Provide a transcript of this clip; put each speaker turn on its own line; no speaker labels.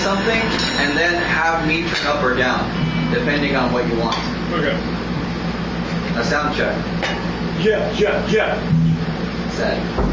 something and then have me turn up or down, depending on what you want.
Okay.
A sound check.
Yeah.
Set.